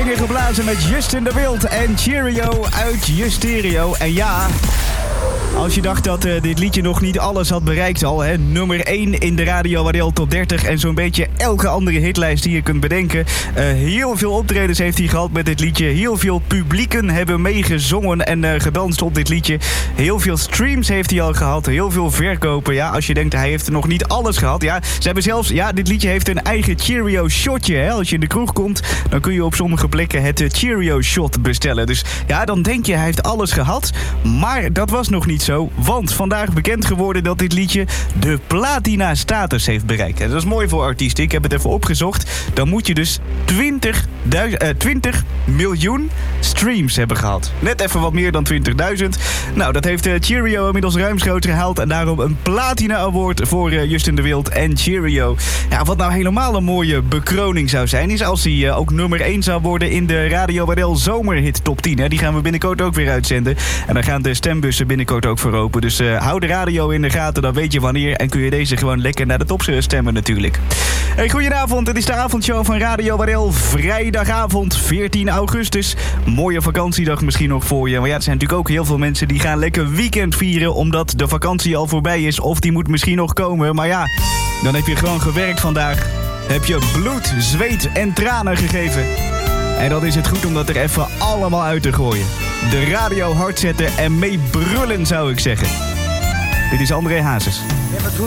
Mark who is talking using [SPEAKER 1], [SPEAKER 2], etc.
[SPEAKER 1] geblazen met Justin de Wild en Cheerio uit je stereo. En ja, als je dacht dat dit liedje nog niet alles had bereikt al, hè, nummer 1 in de Radio Waardeel Top 30 en zo'n beetje elke andere hitlijst die je kunt bedenken. Heel veel optredens heeft hij gehad met dit liedje. Heel veel publieken hebben meegezongen en gedanst op dit liedje. Heel veel streams heeft hij al gehad. Heel veel verkopen. Ja, als je denkt hij heeft nog niet alles gehad. Ja, ze hebben zelfs, dit liedje heeft een eigen Cheerio shotje. Hè. Als je in de kroeg komt, dan kun je op sommige plekken het Cheerio shot bestellen. Dus ja, dan denk je hij heeft alles gehad. Maar dat was nog niet zo. Want vandaag bekend geworden dat dit liedje de platina status heeft bereikt. En dat is mooi voor artiesten. Ik heb het even opgezocht. Dan moet je dus 20 miljoen streams hebben gehad. Net even wat meer dan 20.000. Nou, dat heeft Cheerio inmiddels ruimschoots gehaald. En daarom een platina award voor Justin de Wild en Cheerio. Ja, wat nou helemaal een mooie bekroning zou zijn, is als hij ook nummer 1 zou worden in de Radio Waardeel Zomerhit Top 10. Hè. Die gaan we binnenkort ook weer uitzenden. En dan gaan de stembussen binnenkort ook voor open. Dus hou de radio in de gaten, dan weet je wanneer. En kun je deze gewoon lekker naar de top stemmen natuurlijk. Hey, goedenavond, het is de avondshow van Radio Waardeel. Vrijdagavond, 14 augustus. Mooie vakantiedag misschien nog voor je. Maar ja, er zijn natuurlijk ook heel veel mensen die gaan lekker weekend vieren, omdat de vakantie al voorbij is. Of die moet misschien nog komen. Maar ja, dan heb je gewoon gewerkt vandaag. Heb je bloed, zweet en tranen gegeven. En dan is het goed om dat er even allemaal uit te gooien. De radio hard zetten en mee brullen, zou ik zeggen. Dit is André Hazes.